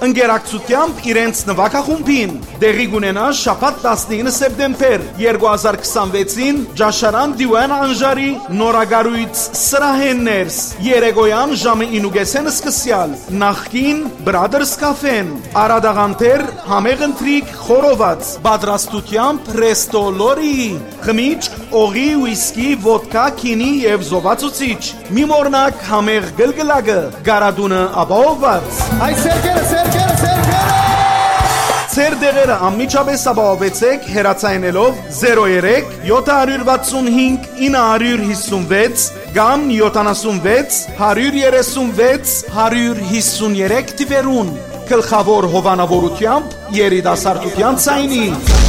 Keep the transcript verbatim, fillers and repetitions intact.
ընկերակցությամբ իրենց նվագախումբին։ Դեղի կունենա շաբաթ տասնինը սեպտեմբեր երկու հազար քսանվեցին Ջաշարան Դիվան Անժարի նորագարույց սրահեններս երեկոյան ժամը ինուգեսեն սկսյալ նախքին Brothers Cafe-ն Արադաղանտեր համեղ ընթրիք խորոված պատրաստությամբ Resto Lori խմիչք օղի ուիսկի ոդկա քինի եւ զովացուցիչ մի մորնակ համեղ գլգլակը գարադունը ապահովված Այ սերկերը սերկերը սերկերը Ձեր դեղերը անմիջապես ապահովեցեք հեռացայինելով զերո երեք յոթ վաթսունհինգ ինը հիսունվեց կամ յոթանասունվեց հարյուր երեսունվեց հարյուր հիսուներեք թվերուն գլխավոր հովանավորությամբ երիտասարդության ցայնի